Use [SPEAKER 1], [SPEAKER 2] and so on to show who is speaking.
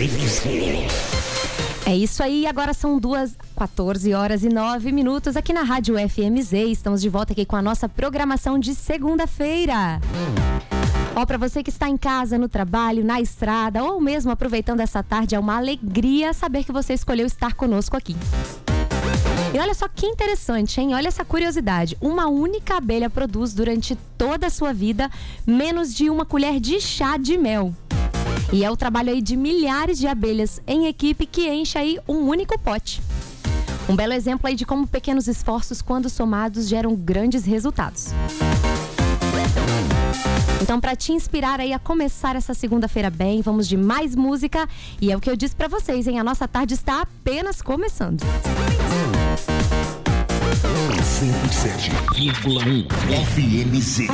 [SPEAKER 1] É isso aí, agora são 14 horas e 9 minutos aqui na Rádio FMZ. Estamos de volta aqui com a nossa programação de segunda-feira. Ó, pra você que está em casa, no trabalho, na estrada ou mesmo aproveitando essa tarde, é uma alegria saber que você escolheu estar conosco aqui. E olha só que interessante, hein? Olha essa curiosidade. Uma única abelha produz durante toda a sua vida menos de uma colher de chá de mel. E é o trabalho aí de milhares de abelhas em equipe que enche aí um único pote. Um belo exemplo aí de como pequenos esforços, quando somados, geram grandes resultados. Então, para te inspirar aí a começar essa segunda-feira bem, vamos de mais música. E é o que eu disse para vocês, hein? A nossa tarde está apenas começando.
[SPEAKER 2] 107,1 FMZ.